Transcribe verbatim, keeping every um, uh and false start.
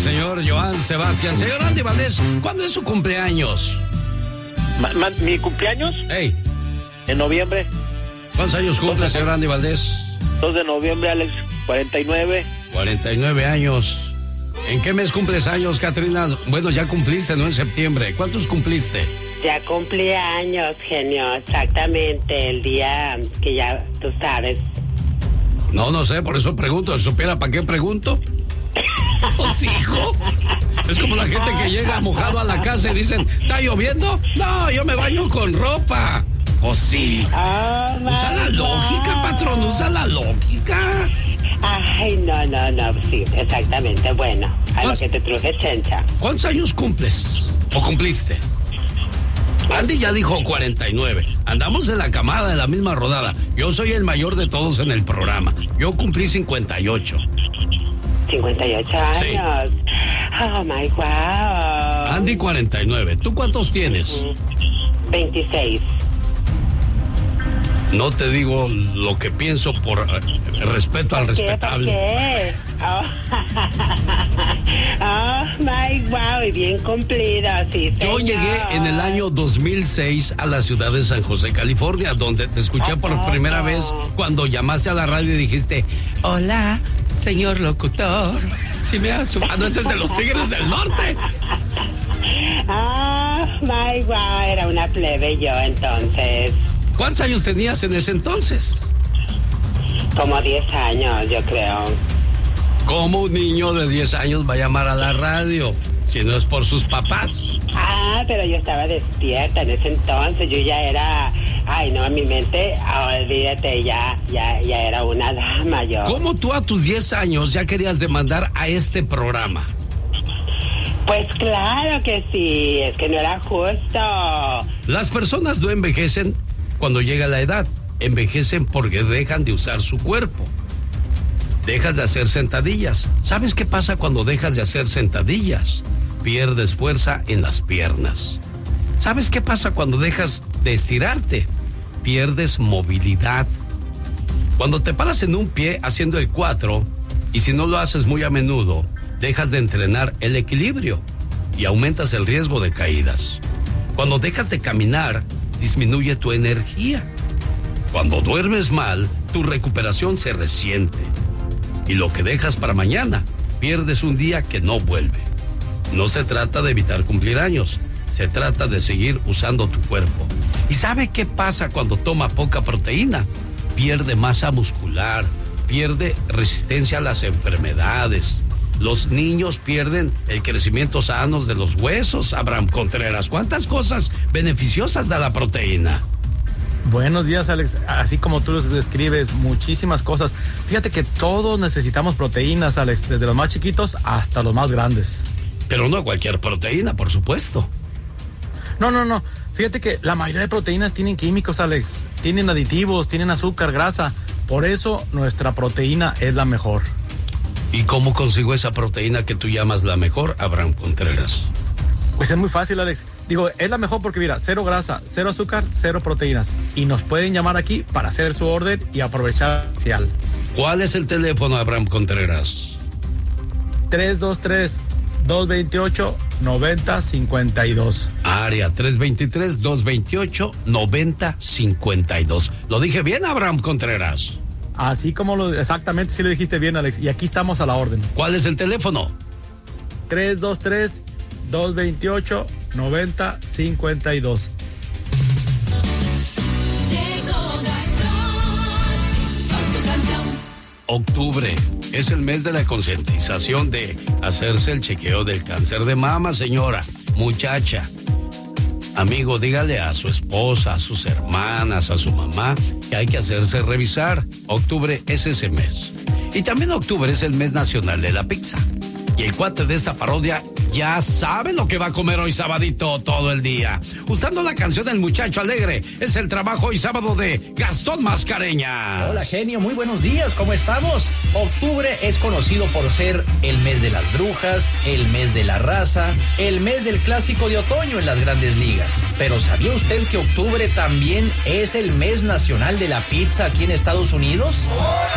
señor Joan Sebastián. Señor Andy Valdés, ¿cuándo es su cumpleaños? Ma, ma, ¿Mi cumpleaños? Hey. En noviembre. ¿Cuántos años cumple, señor Andy Valdés? dos de noviembre, Alex. cuarenta y nueve. cuarenta y nueve años. ¿En qué mes cumples años, Catrina? Bueno, ya cumpliste, ¿no? En septiembre. ¿Cuántos cumpliste? Ya cumplí años, genio. Exactamente, el día que ya tú sabes. No, no sé, por eso pregunto. Si supiera para qué pregunto. Pues, hijo. Es como la gente que llega mojado a la casa y dicen, ¿está lloviendo? No, yo me baño con ropa. Pues sí. Oh, usa la lógica, patrón, usa la lógica. Ay, no, no, no, sí, exactamente. Bueno, a lo que te truje, chencha. ¿Cuántos años cumples? ¿O cumpliste? Andy ya dijo cuarenta y nueve. Andamos en la camada, de la misma rodada. Yo soy el mayor de todos en el programa. Yo cumplí cincuenta y ocho. cincuenta y ocho años. Sí. Oh, my wow. Andy, cuarenta y nueve. ¿Tú cuántos tienes? veintiséis. No te digo lo que pienso por uh, respeto al ¿Por qué? respetable. ¿Por qué? Oh. Oh, my wow, y bien cumplido, sí, señor. Yo llegué en el año dos mil seis a la ciudad de San José, California, donde te escuché por oh, primera no. vez cuando llamaste a la radio y dijiste, hola, señor locutor. Si me has... Ah, no, ese es de los Tigres del Norte. Oh, my wow, era una plebe yo entonces. ¿Cuántos años tenías en ese entonces? Como diez años, yo creo. ¿Cómo un niño de diez años va a llamar a la radio si no es por sus papás? Ah, pero yo estaba despierta en ese entonces. Yo ya era... Ay, no, en mi mente, olvídate, ya, ya, ya era una dama yo. ¿Cómo tú a tus diez años ya querías demandar a este programa? Pues claro que sí, es que no era justo. Las personas no envejecen cuando llega la edad, envejecen porque dejan de usar su cuerpo. Dejas de hacer sentadillas. ¿Sabes qué pasa cuando dejas de hacer sentadillas? Pierdes fuerza en las piernas. ¿Sabes qué pasa cuando dejas de estirarte? Pierdes movilidad. Cuando te paras en un pie haciendo el cuatro, y si no lo haces muy a menudo, dejas de entrenar el equilibrio y aumentas el riesgo de caídas. Cuando dejas de caminar, disminuye tu energía. Cuando duermes mal, tu recuperación se resiente. Y lo que dejas para mañana, pierdes un día que no vuelve. No se trata de evitar cumplir años, se trata de seguir usando tu cuerpo. ¿Y sabe qué pasa cuando toma poca proteína? Pierde masa muscular, pierde resistencia a las enfermedades. Los niños pierden el crecimiento sano de los huesos, Abraham Contreras. ¿Cuántas cosas beneficiosas da la proteína? Buenos días, Alex. Así como tú los describes, muchísimas cosas. Fíjate que todos necesitamos proteínas, Alex, desde los más chiquitos hasta los más grandes. Pero no cualquier proteína, por supuesto. No, no, no. Fíjate que la mayoría de proteínas tienen químicos, Alex. Tienen aditivos, tienen azúcar, grasa. Por eso nuestra proteína es la mejor. ¿Y cómo consigo esa proteína que tú llamas la mejor, Abraham Contreras? Pues es muy fácil, Alex. Digo, es la mejor porque mira, cero grasa, cero azúcar, cero proteínas. Y nos pueden llamar aquí para hacer su orden y aprovechar el especial. ¿Cuál es el teléfono, Abraham Contreras? tres dos tres, dos dos ocho, nueve cero cinco dos. Área tres dos tres, dos dos ocho, nueve cero cinco dos. ¿Lo dije bien, Abraham Contreras? Así como lo, exactamente, sí lo dijiste bien, Alex. Y aquí estamos a la orden. ¿Cuál es el teléfono? tres dos tres, dos dos ocho, nueve cero cinco dos. Octubre es el mes de la concientización de hacerse el chequeo del cáncer de mama, señora, muchacha. Amigo, dígale a su esposa, a sus hermanas, a su mamá que hay que hacerse revisar. Octubre es ese mes. Y también octubre es el mes nacional de la pizza. Y el cuate de esta parodia ya sabe lo que va a comer hoy sabadito todo el día. Usando la canción del Muchacho Alegre, es el trabajo hoy sábado de Gastón Mascareñas. Hola, genio, muy buenos días, ¿cómo estamos? Octubre es conocido por ser el mes de las brujas, el mes de la raza, el mes del clásico de otoño en las grandes ligas. Pero ¿sabía usted que octubre también es el mes nacional de la pizza aquí en Estados Unidos?